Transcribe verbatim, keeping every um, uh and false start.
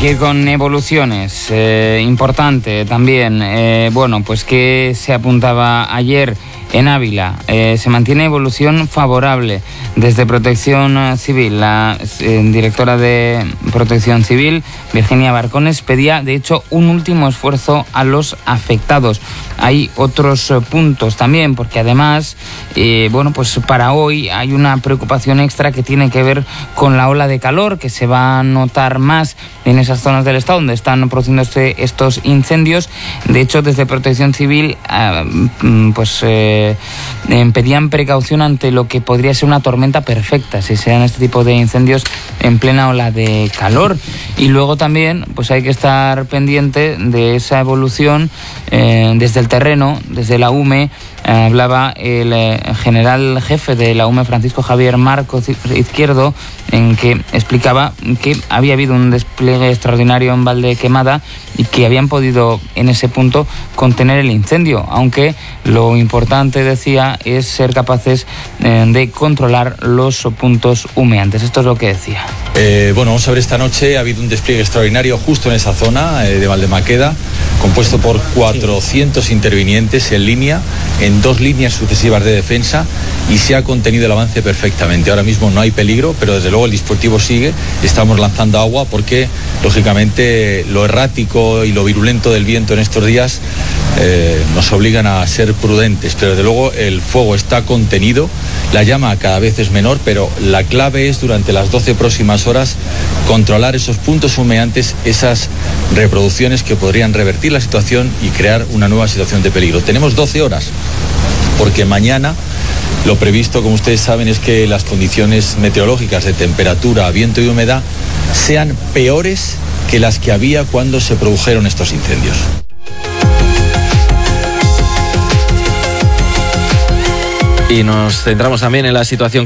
que ir con evoluciones. Eh, importante también, eh, bueno, pues que se apuntaba ayer en Ávila. Eh, se mantiene evolución favorable desde Protección Civil. La eh, directora de Protección Civil, Virginia Barcones, pedía, de hecho, un último esfuerzo a los afectados. Hay otros eh, puntos también, porque además, eh, bueno, pues para hoy hay una preocupación extra que tiene que ver con la ola de calor, que se va a notar más en esas zonas del estado donde están produciéndose estos incendios. De hecho, desde Protección Civil, eh, pues eh, eh, pedían precaución ante lo que podría ser una tormenta perfecta si se dan este tipo de incendios en plena ola de calor. Y luego también pues hay que estar pendiente de esa evolución eh, desde el terreno, desde la U M E. Eh, hablaba el eh, general jefe de la U M E, Francisco Javier Marcos Izquierdo, en que explicaba que había habido un despliegue extraordinario en Valdequemada y que habían podido en ese punto contener el incendio, aunque lo importante, decía, es ser capaces eh, de controlar los puntos humeantes. Esto es lo que decía. Eh, bueno, vamos a ver, esta noche ha habido un despliegue extraordinario justo en esa zona eh, de Valdemaqueda, compuesto por cuatrocientos intervinientes en línea, en dos líneas sucesivas de defensa, y se ha contenido el avance perfectamente. Ahora mismo no hay peligro, pero desde luego el dispositivo sigue. Estamos lanzando agua porque, lógicamente, lo errático y lo virulento del viento en estos días eh, nos obligan a ser prudentes, pero desde luego el fuego está contenido, la llama cada vez es menor, pero la clave es, durante las doce próximas horas, controlar esos puntos humeantes, esas reproducciones que podrían revertir la situación y crear una nueva situación de peligro. Tenemos doce horas, porque mañana lo previsto, como ustedes saben, es que las condiciones meteorológicas de temperatura, viento y humedad sean peores que las que había cuando se produjeron estos incendios. Y nos centramos también en la situación